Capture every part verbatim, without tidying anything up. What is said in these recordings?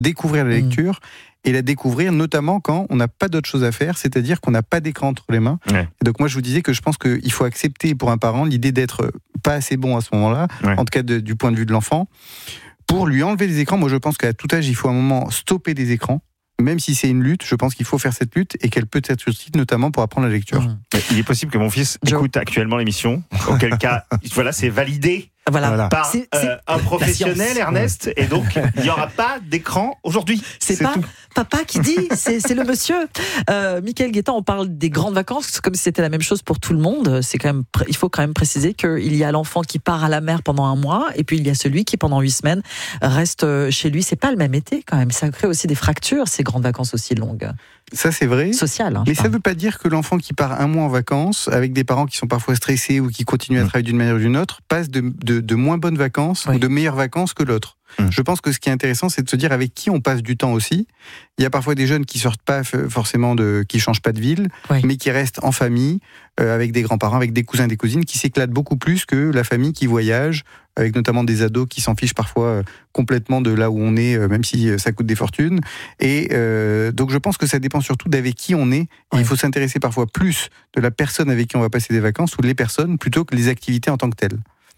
découvrir la lecture mmh. et la découvrir notamment quand on n'a pas d'autre chose à faire, c'est-à-dire qu'on n'a pas d'écran entre les mains. Ouais. Et donc moi je vous disais que je pense qu'il faut accepter pour un parent l'idée d'être pas assez bon à ce moment-là, ouais. en tout cas de, du point de vue de l'enfant, pour lui enlever les écrans. Moi je pense qu'à tout âge il faut à un moment stopper des écrans. Même si c'est une lutte, je pense qu'il faut faire cette lutte et qu'elle peut être utile notamment pour apprendre la lecture. Mmh. Il est possible que mon fils Joe. écoute actuellement l'émission, auquel cas, voilà, c'est validé voilà. par c'est, c'est euh, un professionnel, Ernest, ouais. et donc il n'y aura pas d'écran aujourd'hui. C'est, c'est pas tout. Papa qui dit, c'est, c'est le monsieur. Euh, Mickaël Guettant, on parle des grandes vacances comme si c'était la même chose pour tout le monde. C'est quand même, il faut quand même préciser qu'il y a l'enfant qui part à la mer pendant un mois et puis il y a celui qui pendant huit semaines reste chez lui. C'est pas le même été quand même. Ça crée aussi des fractures, ces grandes vacances aussi longues. Ça c'est vrai. Social. Hein, mais ça ne veut pas dire que l'enfant qui part un mois en vacances, avec des parents qui sont parfois stressés ou qui continuent à travailler d'une manière ou d'une autre, passe de, de, de moins bonnes vacances oui. ou de meilleures vacances que l'autre. Mmh. Je pense que ce qui est intéressant, c'est de se dire avec qui on passe du temps aussi. Il y a parfois des jeunes qui sortent pas forcément de, qui changent pas de ville, oui. mais qui restent en famille, euh, avec des grands-parents, avec des cousins, des cousines, qui s'éclatent beaucoup plus que la famille qui voyage, avec notamment des ados qui s'en fichent parfois euh, complètement de là où on est, euh, même si euh, ça coûte des fortunes. Et euh, donc je pense que ça dépend surtout d'avec qui on est. Et oui. il faut s'intéresser parfois plus de la personne avec qui on va passer des vacances ou les personnes plutôt que les activités en tant que telles.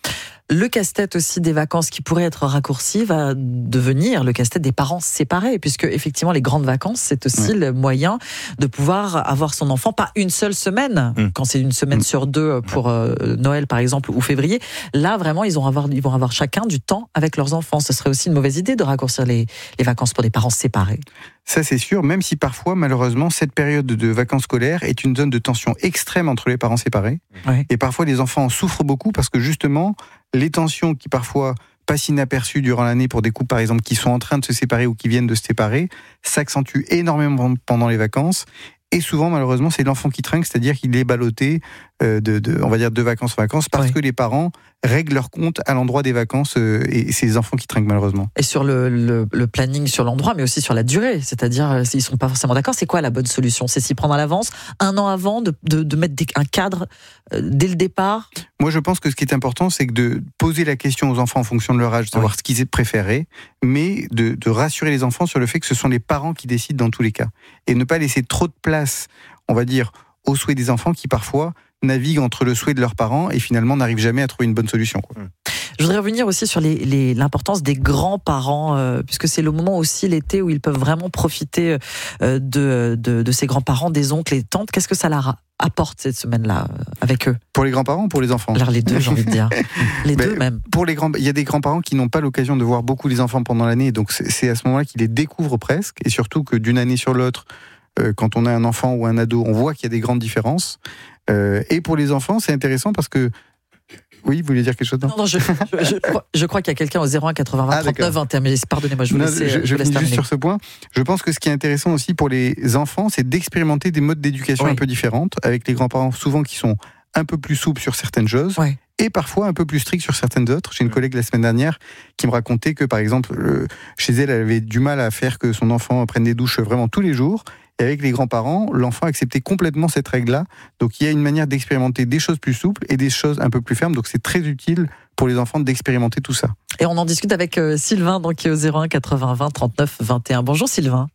Le casse-tête aussi des vacances qui pourrait être raccourci va devenir le casse-tête des parents séparés, puisque effectivement les grandes vacances, c'est aussi ouais. le moyen de pouvoir avoir son enfant, pas une seule semaine, mmh. quand c'est une semaine mmh. sur deux pour euh, Noël par exemple ou février. Là vraiment ils vont avoir, ils vont avoir chacun du temps avec leurs enfants. Ce serait aussi une mauvaise idée de raccourcir les, les vacances pour des parents séparés. Ça c'est sûr, même si parfois malheureusement cette période de vacances scolaires est une zone de tension extrême entre les parents séparés. Ouais. Et parfois les enfants en souffrent beaucoup parce que justement les tensions qui parfois passent inaperçues durant l'année pour des couples par exemple qui sont en train de se séparer ou qui viennent de se séparer s'accentuent énormément pendant les vacances. Et souvent, malheureusement, c'est l'enfant qui trinque, c'est-à-dire qu'il est ballotté euh, de, de, on va dire, de vacances en vacances, parce oui. que les parents règlent leur compte à l'endroit des vacances, euh, et c'est les enfants qui trinquent, malheureusement. Et sur le, le, le planning sur l'endroit, mais aussi sur la durée, c'est-à-dire s'ils ne sont pas forcément d'accord, c'est quoi la bonne solution ? C'est s'y prendre à l'avance, un an avant, de, de, de mettre des, un cadre euh, dès le départ ? Moi, je pense que ce qui est important, c'est que de poser la question aux enfants en fonction de leur âge, de savoir oui. ce qu'ils préféraient, mais de, de rassurer les enfants sur le fait que ce sont les parents qui décident dans tous les cas. Et ne pas laisser trop de place, on va dire, aux souhaits des enfants qui parfois naviguent entre le souhait de leurs parents et finalement n'arrivent jamais à trouver une bonne solution, quoi. Je voudrais revenir aussi sur les, les, l'importance des grands-parents, euh, puisque c'est le moment aussi l'été où ils peuvent vraiment profiter euh, de, de, de ces grands-parents, des oncles et des tantes. Qu'est-ce que ça leur apporte cette semaine-là euh, avec eux ? Pour les grands-parents ou pour les enfants ? Alors les deux, j'ai envie de dire. Les deux même. Pour les grands, il y a des grands-parents qui n'ont pas l'occasion de voir beaucoup les enfants pendant l'année, donc c'est, c'est à ce moment-là qu'ils les découvrent presque, et surtout que d'une année sur l'autre, euh, quand on a un enfant ou un ado, on voit qu'il y a des grandes différences. Euh, et pour les enfants, c'est intéressant parce que oui, vous voulez dire quelque chose ? Non, non, je, je, je, crois, je crois qu'il y a quelqu'un au zéro un quatre-vingts trente-neuf vingt et un, mais pardonnez-moi, je vous laisse terminer. Je, je finis juste sur ce point. Je pense que ce qui est intéressant aussi pour les enfants, c'est d'expérimenter des modes d'éducation oui. un peu différentes, avec les grands-parents souvent qui sont un peu plus souples sur certaines choses, oui. et parfois un peu plus stricts sur certaines autres. J'ai une collègue la semaine dernière qui me racontait que, par exemple, euh, chez elle, elle avait du mal à faire que son enfant prenne des douches vraiment tous les jours. Et avec les grands-parents, l'enfant acceptait complètement cette règle-là. Donc il y a une manière d'expérimenter des choses plus souples et des choses un peu plus fermes. Donc c'est très utile pour les enfants d'expérimenter tout ça. Et on en discute avec euh, Sylvain, donc, qui est au zéro un quatre-vingts vingt trente-neuf vingt et un. Bonjour Sylvain.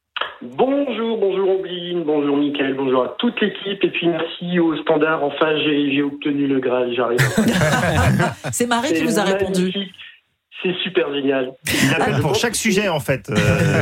Bonjour, bonjour Ombline, bonjour Mickaël, bonjour à toute l'équipe. Et puis merci au standard, enfin j'ai, j'ai obtenu le Graal, j'arrive. C'est Marie qui vous a répondu. Magnifique. C'est super génial. Il appelle ah, pour chaque sujet, en fait. Euh...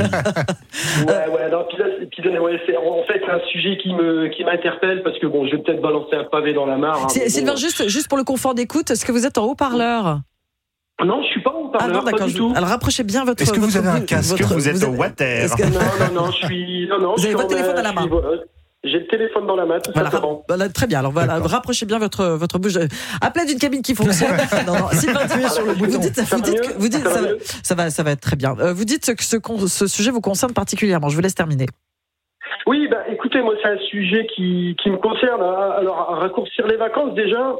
ouais, ouais, non, puis là, puis là, ouais, c'est, en fait, c'est un sujet qui, me, qui m'interpelle, parce que bon, je vais peut-être balancer un pavé dans la mare. Hein, Sylvain, bon, juste, juste pour le confort d'écoute, est-ce que vous êtes en haut-parleur ? Non, je suis pas en haut-parleur, ah non, d'accord, pas du tout. Alors rapprochez bien votre... Est-ce que votre, vous avez un casque ? Est-ce que vous êtes vous au water ? que... Non, non, non, je suis... Non, non, vous je avez votre téléphone à la main. suis, voilà. J'ai le téléphone dans la main, tout voilà, simplement. Voilà, très bien. Alors voilà, d'accord. Rapprochez bien votre votre bouche. Appelez d'une cabine qui fonctionne. non, non, Sylvain, sur le bouton. Vous dites, vous dites, que, vous dites ça, ça, va, ça va, ça va être très bien. Euh, vous dites que ce, ce sujet vous concerne particulièrement. Je vous laisse terminer. Oui, bah, écoutez, moi, c'est un sujet qui qui me concerne. Alors, à raccourcir les vacances, déjà,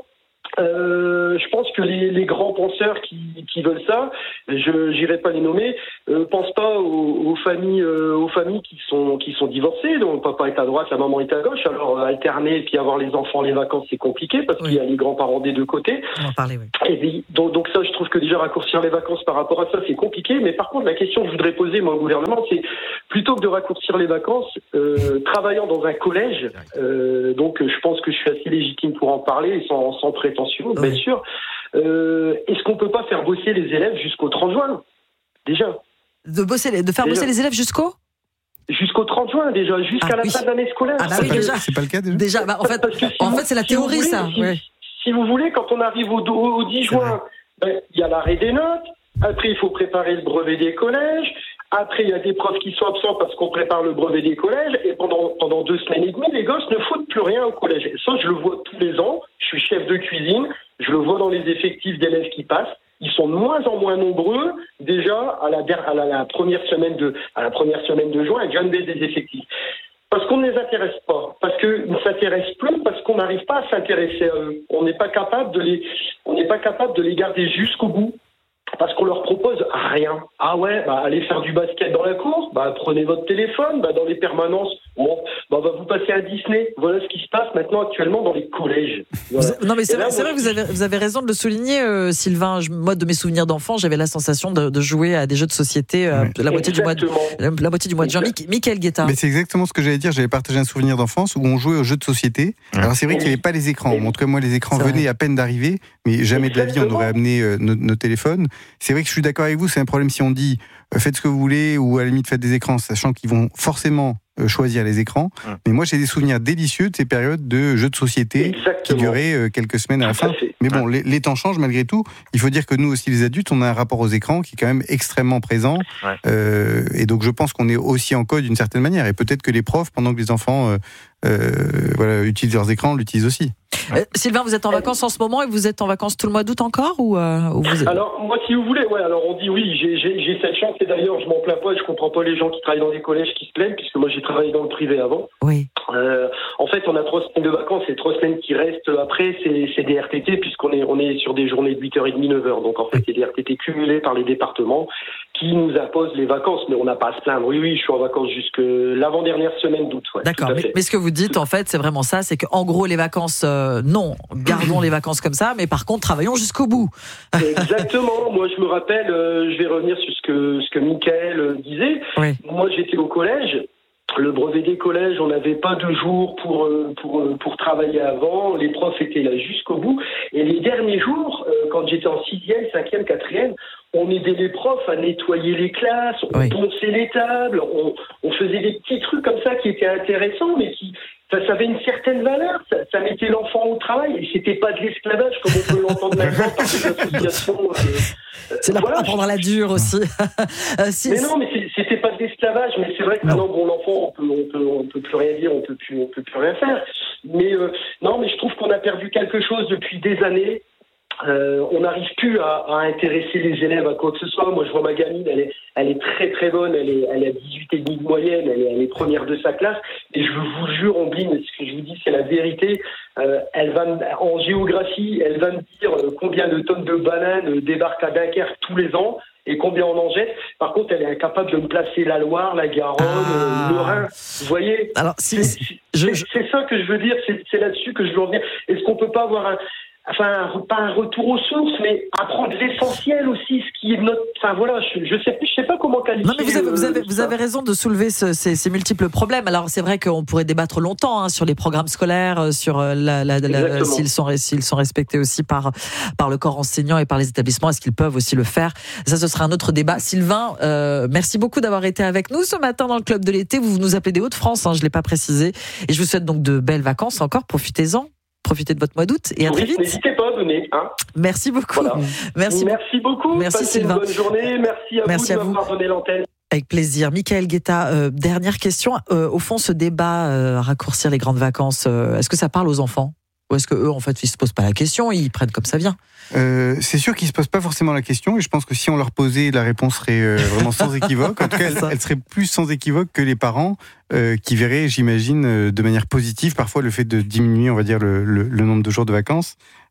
Euh, je pense que les, les grands penseurs qui, qui veulent ça, je n'irai pas les nommer, euh, pensent pas aux, aux familles, euh, aux familles qui sont qui sont divorcées, dont le papa est à droite, la maman est à gauche. Alors alterner et puis avoir les enfants les vacances, c'est compliqué parce oui. qu'il y a les grands-parents des deux côtés. On en parlait, oui. Et puis, donc, donc ça, je trouve que déjà raccourcir les vacances par rapport à ça, c'est compliqué. Mais par contre, la question que je voudrais poser moi au gouvernement, c'est plutôt que de raccourcir les vacances, euh, travaillant dans un collège. Euh, donc, je pense que je suis assez légitime pour en parler, sans, sans prétention. Bien oui. sûr. Euh, est-ce qu'on peut pas faire bosser les élèves jusqu'au trente juin déjà? De bosser, les, de faire déjà. bosser les élèves jusqu'au Jusqu'au trente juin déjà, jusqu'à ah, la oui. fin de l'année scolaire. Ah bah oui, déjà. C'est pas le cas déjà. Déjà, bah, en fait, si en fait, c'est la si théorie voulez, ça. Si, ouais. si vous voulez, quand on arrive au, au dix juin, il ben, y a l'arrêt des notes. Après, il faut préparer le brevet des collèges. Après, il y a des profs qui sont absents parce qu'on prépare le brevet des collèges. Et pendant, pendant deux semaines et demie, les gosses ne foutent plus rien au collège. Et ça, je le vois tous les ans. Je suis chef de cuisine. Je le vois dans les effectifs d'élèves qui passent. Ils sont de moins en moins nombreux. Déjà, à la, à la, la première semaine de, à la première semaine de juin, il y a déjà une baisse des effectifs. Parce qu'on ne les intéresse pas. Parce qu'ils ne s'intéressent plus. Parce qu'on n'arrive pas à s'intéresser à eux. On n'est pas capable de les, on n'est pas capable de les garder jusqu'au bout. Parce qu'on leur propose rien. Ah ouais, bah allez faire du basket dans la cour, bah prenez votre téléphone, bah dans les permanences, bon, bah va vous passer à Disney. Voilà ce qui se passe maintenant actuellement dans les collèges. Voilà. Vous, non mais c'est vrai, là, c'est vrai que vous avez, vous avez raison de le souligner, euh, Sylvain. Je, moi, de mes souvenirs d'enfant, j'avais la sensation de, de jouer à des jeux de société euh, oui. la moitié du mois de, la, la moitié du mois de juin. Mickaël Guetta. Mais c'est exactement ce que j'allais dire. J'avais partagé un souvenir d'enfance où on jouait aux jeux de société. Mmh. Alors c'est vrai oui. qu'il n'y avait pas les écrans. En tout cas, moi, les écrans c'est venaient vrai. à peine d'arriver, mais jamais exactement. de la vie on aurait amené euh, nos, nos téléphones. C'est vrai que je suis d'accord avec vous, c'est un problème si on dit euh, faites ce que vous voulez ou à la limite faites des écrans, sachant qu'ils vont forcément euh, choisir les écrans. Mmh. Mais moi j'ai des souvenirs délicieux de ces périodes de jeux de société Exactement. qui duraient euh, quelques semaines à la fin. Mais bon, les, les temps changent malgré tout. Il faut dire que nous aussi les adultes, on a un rapport aux écrans qui est quand même extrêmement présent. Ouais. Euh, et donc je pense qu'on est aussi en code d'une certaine manière. Et peut-être que les profs, pendant que les enfants euh, euh, voilà, utilisent leurs écrans, l'utilisent aussi. Euh, Sylvain, vous êtes en vacances en ce moment et vous êtes en vacances tout le mois d'août encore ou, euh, ou vous êtes... Alors moi, si vous voulez, ouais. Alors on dit oui, j'ai, j'ai, j'ai cette chance et d'ailleurs je m'en plains pas. Et je comprends pas les gens qui travaillent dans des collèges qui se plaignent puisque moi j'ai travaillé dans le privé avant. Oui. Euh, en fait, on a trois semaines de vacances et trois semaines qui restent après, c'est, c'est des R T T puisqu'on est on est sur des journées de huit heures trente, neuf heures. Donc en fait, c'est des R T T cumulés par les départements qui nous imposent les vacances, mais on n'a pas à se plaindre. Oui, oui, je suis en vacances jusque l'avant-dernière semaine d'août. Ouais, D'accord, mais, mais ce que vous dites, en fait, c'est vraiment ça, c'est qu'en gros, les vacances, euh, non, gardons les vacances comme ça, mais par contre, travaillons jusqu'au bout. Exactement. Moi, je me rappelle, euh, je vais revenir sur ce que ce que Mickaël euh, disait. Oui. Moi, j'étais au collège. Le brevet des collèges, on n'avait pas de jours pour pour pour travailler avant. Les profs étaient là jusqu'au bout. Et les derniers jours, euh, quand j'étais en sixième, cinquième, quatrième, on aidait les profs à nettoyer les classes, on oui. ponçait les tables, on, on faisait des petits trucs comme ça qui étaient intéressants, mais qui ça, ça avait une certaine valeur. Ça, ça mettait l'enfant au travail. Et c'était pas de l'esclavage comme on peut l'entendre maintenant par des associations. Euh, c'est là voilà, apprendre à la dure aussi. euh, si, mais non, mais c'est, c'était pas de l'esclavage. Mais c'est vrai que maintenant, bon, l'enfant, on peut, on peut, on peut plus rien dire, on peut plus, on peut plus rien faire. Mais euh, non, mais je trouve qu'on a perdu quelque chose depuis des années. Euh, on n'arrive plus à, à intéresser les élèves à quoi que ce soit. Moi, je vois ma gamine, elle est, elle est très très bonne, elle est, elle a dix-huit et demi de moyenne, elle est, elle est première de sa classe. Et je vous jure, Ombline, ce que je vous dis, c'est la vérité. Euh, elle va en géographie, elle va me dire combien de tonnes de bananes débarquent à Dunkerque tous les ans et combien on en jette. Par contre, elle est incapable de me placer la Loire, la Garonne, ah. le Rhin. Vous voyez ? Alors, si, c'est, je, c'est, je... c'est ça que je veux dire. C'est, c'est là-dessus que je veux en venir. Est-ce qu'on peut pas avoir un Enfin, pas un retour aux sources, mais apprendre l'essentiel aussi, ce qui est notre. Enfin voilà, je, je sais, je sais pas comment qualifier. Non, mais vous avez, vous avez, vous avez raison de soulever ce, ces, ces multiples problèmes. Alors c'est vrai qu'on pourrait débattre longtemps hein, sur les programmes scolaires, sur la, la, la s'ils sont s'ils sont respectés aussi par par le corps enseignant et par les établissements, est-ce qu'ils peuvent aussi le faire ? Ça, ce sera un autre débat. Sylvain, euh, merci beaucoup d'avoir été avec nous ce matin dans le club de l'été. Vous nous appelez des Hauts-de-France, hein, je l'ai pas précisé, et je vous souhaite donc de belles vacances encore. Profitez-en. Profitez de votre mois d'août et à oui, très vite. N'hésitez pas à donner. Hein. Merci beaucoup. Voilà. Merci. Merci beaucoup. Merci Passez Sylvain. Une bonne journée. Merci à Merci vous de m'avoir donné l'antenne. Avec plaisir. Mickaël Guetta, euh, dernière question. Euh, au fond, ce débat, euh, raccourcir les grandes vacances, euh, est-ce que ça parle aux enfants ? Ou est-ce qu'eux, en fait, ils se posent pas la question, ils prennent comme ça vient ? euh, C'est sûr qu'ils se posent pas forcément la question, et je pense que si on leur posait, la réponse serait euh, vraiment sans équivoque. En tout cas, elle, elle serait plus sans équivoque que les parents, euh, qui verraient, j'imagine, euh, de manière positive, parfois le fait de diminuer, on va dire, le, le, le nombre de jours de vacances.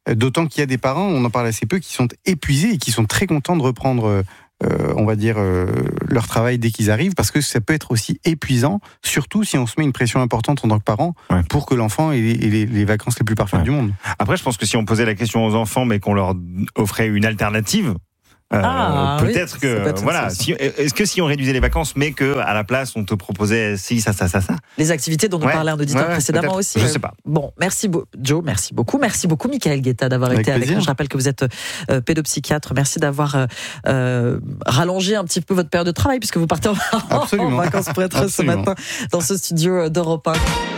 D'autant qu'il y a des parents, on en parle assez peu, qui sont épuisés et qui sont très contents de reprendre, euh, on va dire, euh, leur travail dès qu'ils arrivent, parce que ça peut être aussi épuisant, surtout si on se met une pression importante en tant que parent, ouais. pour que l'enfant ait les, ait les, les vacances les plus parfaites ouais. du monde. Après, je pense que si on posait la question aux enfants, mais qu'on leur offrait une alternative, Euh, ah, peut-être oui, que peut voilà. Si, est-ce que si on réduisait les vacances, mais que à la place on te proposait si ça ça ça ça. Les activités dont nous ouais, parlait un auditeur ouais, précédemment aussi. Je euh, sais pas. Bon, merci bo- Joe, merci beaucoup, merci beaucoup Michael Guetta d'avoir avec été plaisir. avec nous. Je rappelle que vous êtes euh, pédopsychiatre. Merci d'avoir euh, euh, rallongé un petit peu votre période de travail puisque vous partez en, en vacances pour être Absolument. ce matin dans ce studio d'Europe un.